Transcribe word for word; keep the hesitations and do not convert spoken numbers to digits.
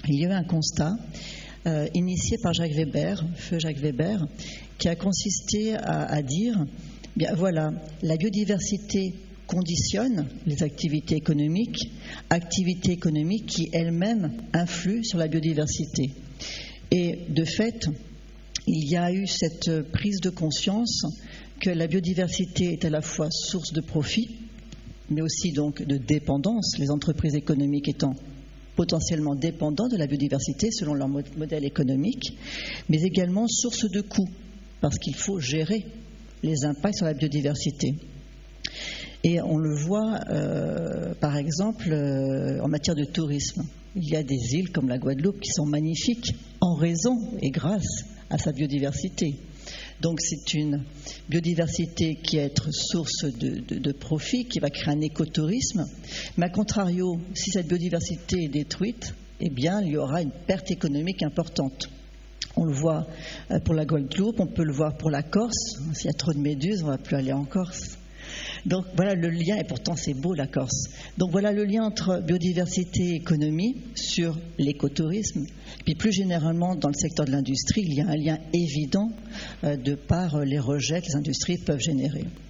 il y a eu un constat euh, initié par Jacques Weber, feu Jacques Weber, qui a consisté à, à dire, bien voilà, la biodiversité conditionne les activités économiques, activités économiques qui elles-mêmes influent sur la biodiversité. Et de fait, il y a eu cette prise de conscience que la biodiversité est à la fois source de profit, mais aussi donc de dépendance, les entreprises économiques étant potentiellement dépendants de la biodiversité selon leur modèle économique, mais également source de coûts, parce qu'il faut gérer les impacts sur la biodiversité. Et on le voit, euh, par exemple, euh, en matière de tourisme. Il y a des îles comme la Guadeloupe qui sont magnifiques en raison et grâce à sa biodiversité. Donc c'est une biodiversité qui va être source de, de, de profit, qui va créer un écotourisme. Mais à contrario, si cette biodiversité est détruite, eh bien il y aura une perte économique importante. On le voit pour la Guadeloupe, on peut le voir pour la Corse. S'il y a trop de méduses, on ne va plus aller en Corse. Donc voilà le lien, et pourtant c'est beau la Corse. Donc voilà le lien entre biodiversité et économie sur l'écotourisme. Puis plus généralement dans le secteur de l'industrie, il y a un lien évident euh, de par les rejets que les industries peuvent générer.